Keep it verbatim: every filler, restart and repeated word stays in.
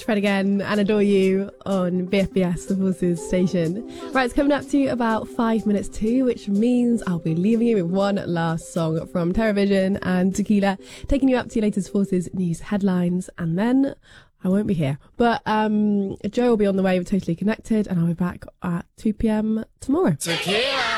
Fred again and Adore You on B F B S, the Forces station. Right, it's coming up to about five minutes to, which means I'll be leaving you with one last song from TerraVision and Tequila, taking you up to your latest Forces news headlines, and then I won't be here. But um, Joe will be on the way with Totally Connected, and I'll be back at two p.m. tomorrow. Tequila!